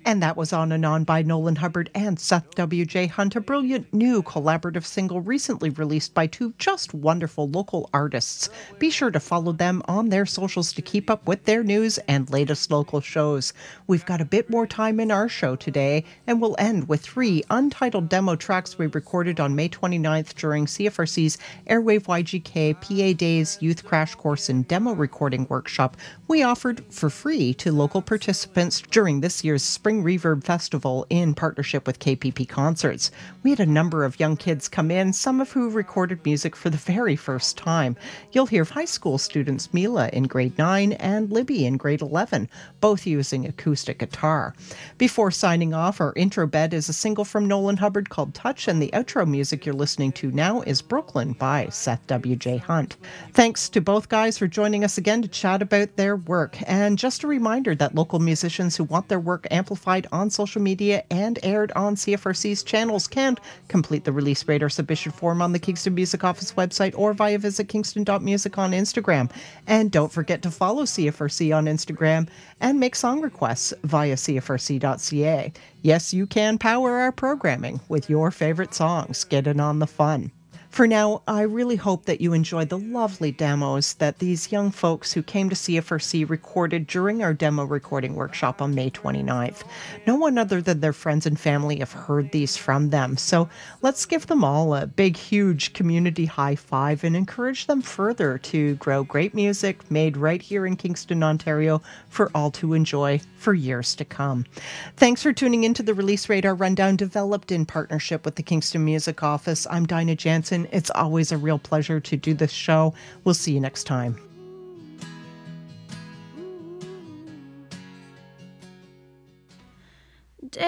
And that was On and On by Nolan Hubbard and Seth W.J. Hunt, a brilliant new collaborative single recently released by two just wonderful local artists. Be sure to follow them on their socials to keep up with their news and latest local shows. We've got a bit more time in our show today, and we'll end with 3 untitled demo tracks we recorded on May 29th during CFRC's Airwave YGK PA Days Youth Crash Course and Demo Recording Workshop we offered for free to local participants during this year's Spring Reverb Festival in partnership with KPP Concerts. We had a number of young kids come in, some of who recorded music for the very first time. You'll hear high school students Mila in grade 9 and Libby in grade 11, both using acoustic guitar. Before signing off, our intro bed is a single from Nolan Hubbard called Touch, and the outro music you're listening to now is Brooklyn by Seth W.J. Hunt. Thanks to both guys for joining us again to chat about their work. And just a reminder that local musicians who want their work amplified on social media and aired on CFRC's channels can complete the release radar submission form on the Kingston Music Office website or via visit kingston.music on Instagram. And don't forget to follow CFRC on Instagram and make song requests via cfrc.ca. Yes, you can power our programming with your favorite songs. Get in on the fun. For now, I really hope that you enjoyed the lovely demos that these young folks who came to CFRC recorded during our demo recording workshop on May 29th. No one other than their friends and family have heard these from them, so let's give them all a big, huge community high five and encourage them further to grow great music made right here in Kingston, Ontario for all to enjoy for years to come. Thanks for tuning into the Release Radar Rundown developed in partnership with the Kingston Music Office. I'm Dinah Jansen. It's always a real pleasure to do this show. We'll see you next time.